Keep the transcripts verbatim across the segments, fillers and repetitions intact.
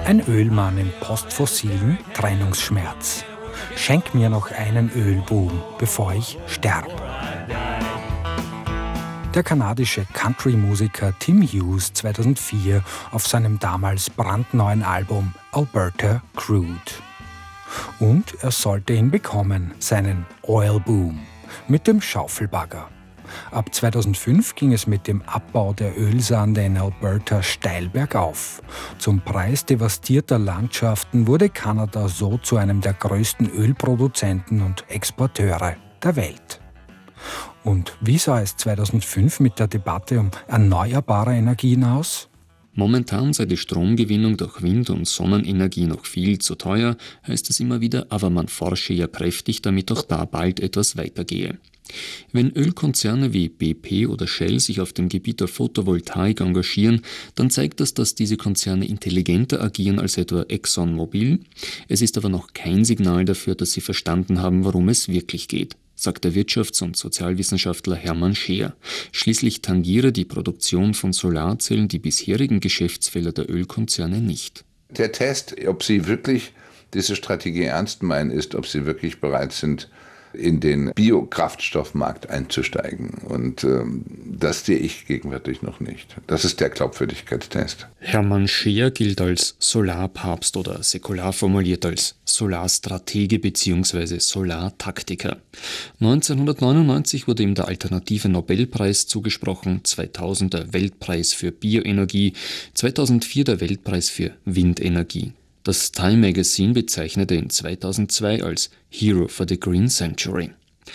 Ein Ölmann im postfossilen Trennungsschmerz. Schenk mir noch einen Ölboom, bevor ich sterb. Der kanadische Country-Musiker Tim Hughes zweitausendvier auf seinem damals brandneuen Album Alberta Crude. Und er sollte ihn bekommen, seinen Oil Boom, mit dem Schaufelbagger. Ab zweitausendfünf ging es mit dem Abbau der Ölsande in Alberta steil bergauf. Zum Preis devastierter Landschaften wurde Kanada so zu einem der größten Ölproduzenten und Exporteure der Welt. Und wie sah es zweitausendfünf mit der Debatte um erneuerbare Energien aus? Momentan sei die Stromgewinnung durch Wind- und Sonnenenergie noch viel zu teuer, heißt es immer wieder, aber man forsche ja kräftig, damit auch da bald etwas weitergehe. Wenn Ölkonzerne wie B P oder Shell sich auf dem Gebiet der Photovoltaik engagieren, dann zeigt das, dass diese Konzerne intelligenter agieren als etwa ExxonMobil. Es ist aber noch kein Signal dafür, dass sie verstanden haben, worum es wirklich geht, sagt der Wirtschafts- und Sozialwissenschaftler Hermann Scheer. Schließlich tangiere die Produktion von Solarzellen die bisherigen Geschäftsfelder der Ölkonzerne nicht. Der Test, ob sie wirklich diese Strategie ernst meinen, ist, ob sie wirklich bereit sind, in den Biokraftstoffmarkt einzusteigen. Und ähm, das sehe ich gegenwärtig noch nicht. Das ist der Glaubwürdigkeitstest. Hermann Scheer gilt als Solarpapst oder säkular formuliert als Solarstratege bzw. Solartaktiker. neunzehnhundertneunundneunzig wurde ihm der Alternative Nobelpreis zugesprochen, zweitausend der Weltpreis für Bioenergie, zweitausendvier der Weltpreis für Windenergie. Das Time Magazine bezeichnete ihn zweitausendzwei als Hero for the Green Century.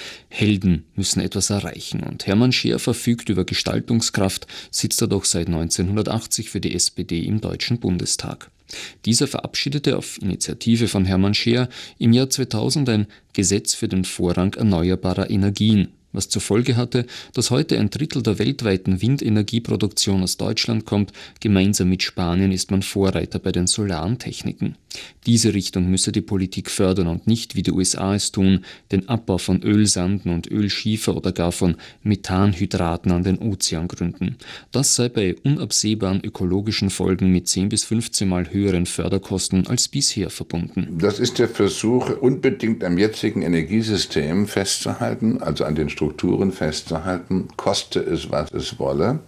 Helden müssen etwas erreichen und Hermann Scheer verfügt über Gestaltungskraft, sitzt er doch seit neunzehnhundertachtzig für die S P D im Deutschen Bundestag. Dieser verabschiedete auf Initiative von Hermann Scheer im Jahr zweitausend ein Gesetz für den Vorrang erneuerbarer Energien, was zur Folge hatte, dass heute ein Drittel der weltweiten Windenergieproduktion aus Deutschland kommt. Gemeinsam mit Spanien ist man Vorreiter bei den solaren Techniken. Diese Richtung müsse die Politik fördern und nicht, wie die U S A es tun, den Abbau von Ölsanden und Ölschiefer oder gar von Methanhydraten an den Ozeangründen. Das sei bei unabsehbaren ökologischen Folgen mit zehn bis fünfzehn Mal höheren Förderkosten als bisher verbunden. Das ist der Versuch, unbedingt am jetzigen Energiesystem festzuhalten, also an den Strukturen festzuhalten, koste es, was es wolle.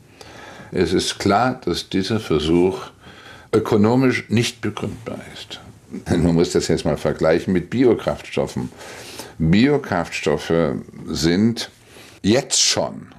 Es ist klar, dass dieser Versuch ökonomisch nicht begründbar ist. Man muss das jetzt mal vergleichen mit Biokraftstoffen. Biokraftstoffe sind jetzt schon